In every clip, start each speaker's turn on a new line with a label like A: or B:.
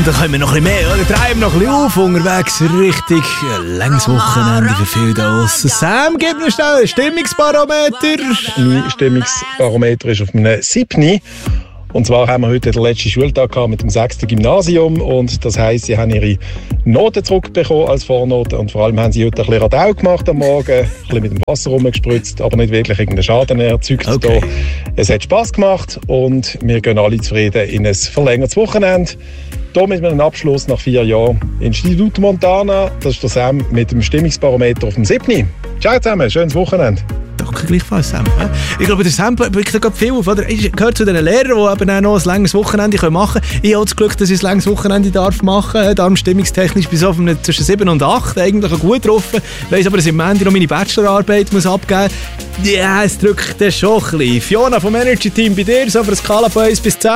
A: Da können wir noch ein bisschen mehr, oder? Treiben noch ein bisschen auf, unterwegs richtig längs Wochenende für viele da draussen. Sam, gib mir schnell ein Stimmungsbarometer.
B: Mein Stimmungsbarometer ist auf einem 7. Und zwar haben wir heute den letzten Schultag gehabt mit dem 6. Gymnasium. Und das heisst, sie haben ihre Noten zurückbekommen als Vornoten. Und vor allem haben sie heute ein bisschen Radau gemacht am Morgen, ein bisschen mit dem Wasser rumgespritzt, aber nicht wirklich irgendeinen Schaden erzeugt.
A: Okay.
B: Es hat Spass gemacht und wir gehen alle zufrieden in ein verlängertes Wochenende. Hier mit einem Abschluss nach 4 Jahren. Institut Montana, das ist der Sam mit dem Stimmungsbarometer auf dem 7. Ciao zusammen, schönes Wochenende.
A: Danke gleichfalls, Sam. Ich glaube, der Sam blickt gerade viel auf. Oder? Ich gehöre zu den Lehrern, die eben auch noch ein langes Wochenende machen können. Ich habe das Glück, dass ich ein langes Wochenende machen darf. Darum stimmungstechnisch bis auf zwischen 7 und 8 eigentlich gut getroffen. Ich weiss aber, dass ich am Ende noch meine Bachelorarbeit muss abgeben muss. Ja, es drückt das schon ein bisschen. Fiona vom Energy Team, bei dir so auf einer Skala von 1 bis 10?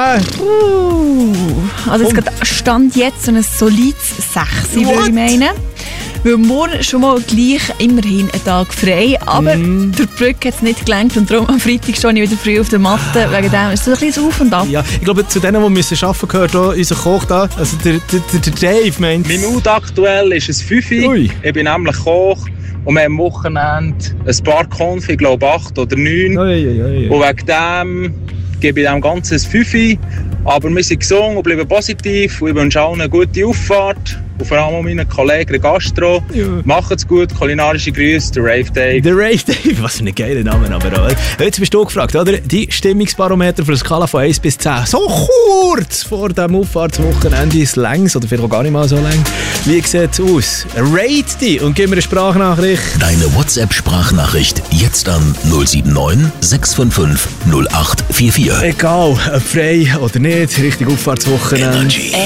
C: Also es stand jetzt so ein solides 6, würde ich meinen. Weil morgen schon mal gleich immerhin einen Tag frei, aber der Brücke hat es nicht gelenkt und darum am Freitag stehe ich wieder früh auf der Matte. Wegen dem ist es ein bisschen auf und ab.
A: Ja, ich glaube, zu denen, die müssen arbeiten, gehört auch unser Koch da. Also der Dave meint...
D: Mein Mood aktuell ist es 5.
A: Ui.
D: Ich bin nämlich Koch und wir haben am Wochenende ein paar Konfi, ich glaube 8 oder 9.
A: Ui.
D: Und wegen dem gebe ich dem Ganzen ein 5. Aber wir sind gesund und bleiben positiv und ich wünsche allen eine gute Auffahrt. Und vor allem meinen Kollegen der Gastro. Ja. Macht's gut, kulinarische Grüße, der Rave Dave.
A: Der Rave Dave, was für ein geiler Name, aber auch. Jetzt bist du gefragt, oder? Die Stimmungsbarometer für eine Skala von 1 bis 10. So kurz vor dem Auffahrtswochenende ist längs, oder vielleicht auch gar nicht mal so lang. Wie sieht es aus? Rate die und gib mir eine Sprachnachricht.
E: Deine WhatsApp-Sprachnachricht jetzt an 079 655 0844.
A: Egal, ob frei oder nicht, richtig Auffahrtswochenende.
E: Energy.